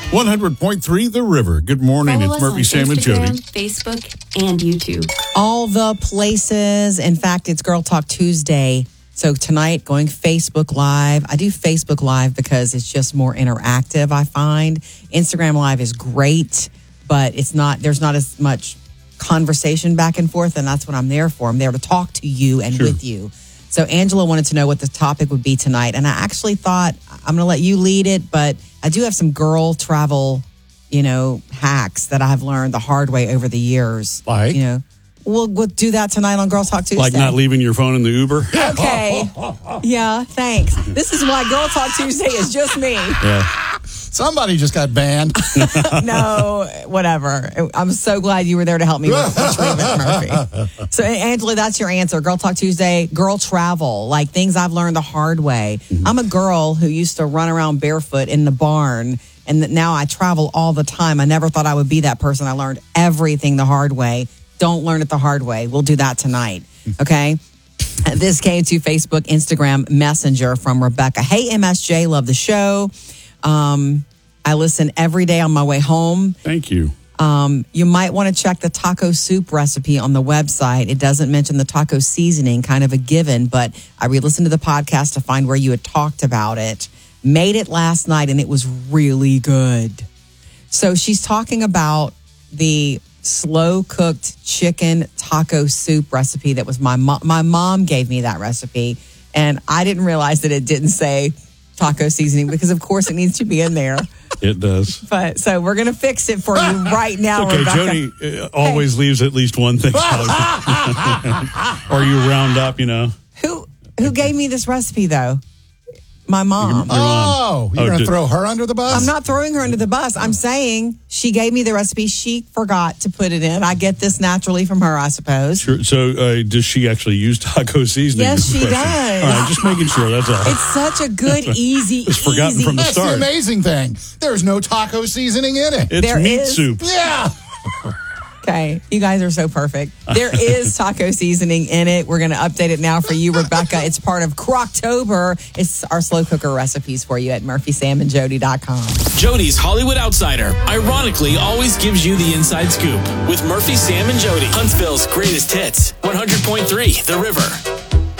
100.3 The River. Good morning. Follow It's us Murphy, on Sam, and Instagram, Jody. Facebook, and YouTube. All the places. In fact, it's Girl Talk Tuesday. So tonight, going Facebook Live. I do Facebook Live because it's just more interactive, I find. Instagram Live is great, but there's not as much conversation back and forth, and that's what I'm there for. I'm there to talk to you and with you. So Angela wanted to know what the topic would be tonight, and I actually thought I'm going to let you lead it, but I do have some girl travel, hacks that I've learned the hard way over the years. Like? We'll do that tonight on Girl Talk Tuesday. Like not leaving your phone in the Uber? Okay. Yeah, thanks. This is why Girl Talk Tuesday is just me. Yeah. Somebody just got banned. No, whatever. I'm so glad you were there to help me with Murphy. So, Angela, that's your answer. Girl Talk Tuesday, girl travel, like things I've learned the hard way. Mm-hmm. I'm a girl who used to run around barefoot in the barn, and now I travel all the time. I never thought I would be that person. I learned everything the hard way. Don't learn it the hard way. We'll do that tonight. Okay? This came to Facebook, Instagram, Messenger from Rebecca. Hey, MSJ, love the show. I listen every day on my way home. Thank you. You might want to check the taco soup recipe on the website. It doesn't mention the taco seasoning, kind of a given, but I re-listened to the podcast to find where you had talked about it. Made it last night, and it was really good. So she's talking about the slow-cooked chicken taco soup recipe that was my mom gave me that recipe, and I didn't realize that it didn't say taco seasoning because, of course, it needs to be in there. It does. But so we're going to fix it for you right now, okay, Rebecca. Jody always leaves at least one thing. Or you round up, Who gave me this recipe, though? My mom. You're going to throw her under the bus? I'm not throwing her under the bus. I'm saying she gave me the recipe. She forgot to put it in. I get this naturally from her, I suppose. Sure. So does she actually use taco seasoning? Yes, she does. All right, just making sure. That's all. It's such a good, easy, It's forgotten from the That's start. the amazing thing. There's no taco seasoning in it. It's There meat is. soup. Yeah. Okay, you guys are so perfect. There is taco seasoning in it. We're going to update it now for you, Rebecca. It's part of Croctober. It's our slow cooker recipes for you at murphysamandjody.com. Jody's Hollywood Outsider, ironically, always gives you the inside scoop with Murphy, Sam, and Jody. Huntsville's greatest hits, 100.3 The River.